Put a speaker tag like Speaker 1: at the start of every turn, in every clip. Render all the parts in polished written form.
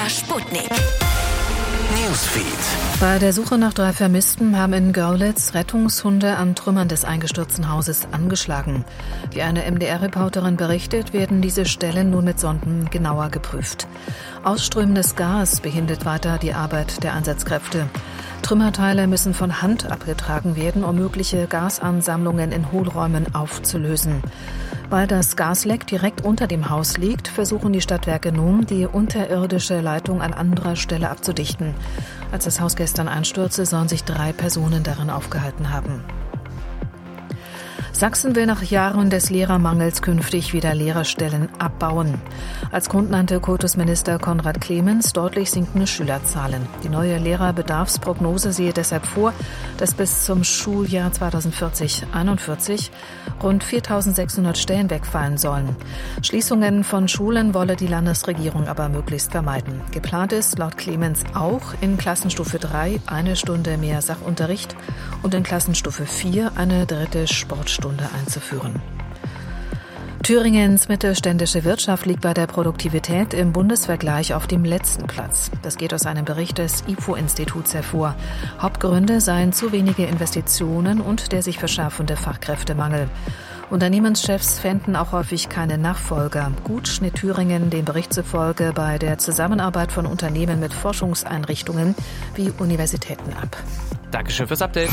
Speaker 1: MDR Sputnik. Newsfeed.
Speaker 2: Bei der Suche nach 3 Vermissten haben in Görlitz Rettungshunde an Trümmern des eingestürzten Hauses angeschlagen. Wie eine MDR-Reporterin berichtet, werden diese Stellen nun mit Sonden genauer geprüft. Ausströmendes Gas behindert weiter die Arbeit der Einsatzkräfte. Trümmerteile müssen von Hand abgetragen werden, um mögliche Gasansammlungen in Hohlräumen aufzulösen. Weil das Gasleck direkt unter dem Haus liegt, versuchen die Stadtwerke nun, die unterirdische Leitung an anderer Stelle abzudichten. Als das Haus gestern einstürzte, sollen sich 3 Personen darin aufgehalten haben. Sachsen will nach Jahren des Lehrermangels künftig wieder Lehrerstellen abbauen. Als Grund nannte Kultusminister Konrad Clemens deutlich sinkende Schülerzahlen. Die neue Lehrerbedarfsprognose sehe deshalb vor, dass bis zum Schuljahr 2040/41 rund 4.600 Stellen wegfallen sollen. Schließungen von Schulen wolle die Landesregierung aber möglichst vermeiden. Geplant ist laut Clemens auch, in Klassenstufe 3 1 Stunde mehr Sachunterricht und in Klassenstufe 4 eine 3. Sportstunde einzuführen. Thüringens mittelständische Wirtschaft liegt bei der Produktivität im Bundesvergleich auf dem letzten Platz. Das geht aus einem Bericht des IFO-Instituts hervor. Hauptgründe seien zu wenige Investitionen und der sich verschärfende Fachkräftemangel. Unternehmenschefs fänden auch häufig keine Nachfolger. Gut schnitt Thüringen dem Bericht zufolge bei der Zusammenarbeit von Unternehmen mit Forschungseinrichtungen wie Universitäten ab.
Speaker 3: Dankeschön fürs Update.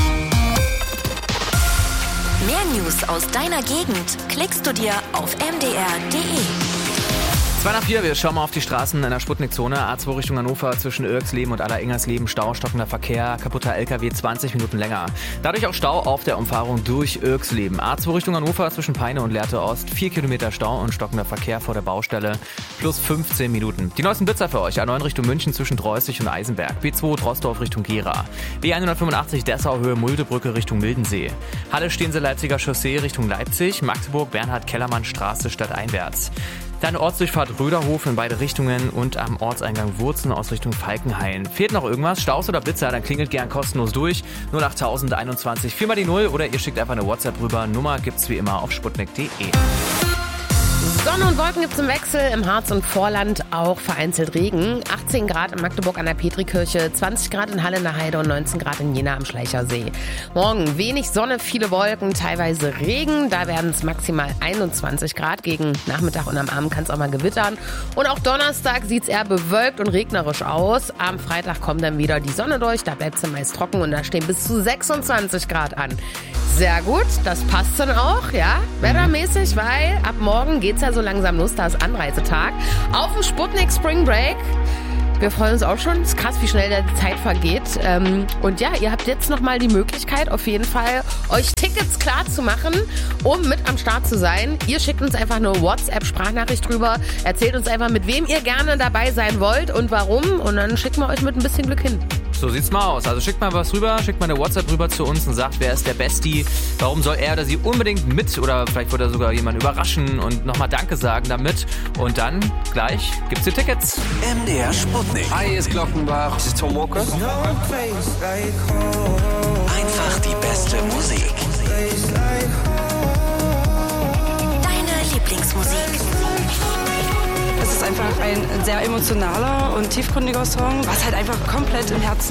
Speaker 1: Mehr News aus deiner Gegend klickst du dir auf mdr.de.
Speaker 3: 2 nach 4, wir schauen mal auf die Straßen in der Sputnik-Zone. A2 Richtung Hannover zwischen Irksleben und Alleringers-Leben. Stau, stockender Verkehr, kaputter LKW 20 Minuten länger. Dadurch auch Stau auf der Umfahrung durch Irksleben. A2 Richtung Hannover zwischen Peine und Lehrte Ost. 4 Kilometer Stau und stockender Verkehr vor der Baustelle. Plus 15 Minuten. Die neuesten Blitzer für euch. A9 Richtung München zwischen Dreußig und Eisenberg. B2 Troisdorf Richtung Gera. B185 Dessau Höhe Muldebrücke Richtung Mildensee. Halle Steense Leipziger Chaussee Richtung Leipzig. Magdeburg Bernhard-Kellermann Straße stadteinwärts. Dann Ortsdurchfahrt Röderhof in beide Richtungen und am Ortseingang Wurzen aus Richtung Falkenhain. Fehlt noch irgendwas? Staus oder Blitzer? Dann klingelt gern kostenlos durch. 08021 4 mal die 0 oder ihr schickt einfach eine WhatsApp rüber. Nummer gibt's wie immer auf sputnik.de.
Speaker 4: Sonne und Wolken gibt's im Wechsel, im Harz und Vorland auch vereinzelt Regen. 18 Grad in Magdeburg an der Petrikirche, 20 Grad in Halle in der Heide und 19 Grad in Jena am Schleichersee. Morgen wenig Sonne, viele Wolken, teilweise Regen. Da werden es maximal 21 Grad. Gegen Nachmittag und am Abend kann es auch mal gewittern. Und auch Donnerstag sieht's eher bewölkt und regnerisch aus. Am Freitag kommt dann wieder die Sonne durch, da bleibt es meist trocken und da stehen bis zu 26 Grad an. Sehr gut, das passt dann auch, ja, wettermäßig, weil ab morgen geht's ja so langsam los, da ist Anreisetag. Auf dem Sputnik Spring Break. Wir freuen uns auch schon. Es ist krass, wie schnell die Zeit vergeht. Und ja, ihr habt jetzt nochmal die Möglichkeit, auf jeden Fall euch Tickets klar zu machen, um mit am Start zu sein. Ihr schickt uns einfach eine WhatsApp-Sprachnachricht drüber. Erzählt uns einfach, mit wem ihr gerne dabei sein wollt und warum. Und dann schicken wir euch mit ein bisschen Glück hin.
Speaker 3: So sieht's mal aus. Also schickt mal was rüber, schickt mal eine WhatsApp rüber zu uns und sagt, wer ist der Bestie, warum soll er oder sie unbedingt mit oder vielleicht wird er sogar jemanden überraschen und nochmal Danke sagen damit. Und dann gleich gibt's die Tickets.
Speaker 1: MDR Sputnik.
Speaker 5: Hi, hier ist Glockenbach. Das ist Tom Walker.
Speaker 1: Einfach die beste Musik. Deine Lieblingsmusik.
Speaker 6: Es ist einfach ein sehr emotionaler und tiefgründiger Song, was halt einfach komplett im Herzen